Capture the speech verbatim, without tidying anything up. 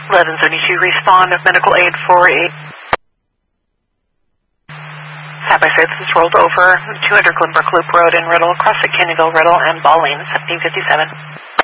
eleven seventy-two, respond of medical aid for a side by side. This is rolled over two hundred Glenbrook Loop Road in Riddle, across at Kennyville, Riddle, and Ballings, seventeen fifty-seven.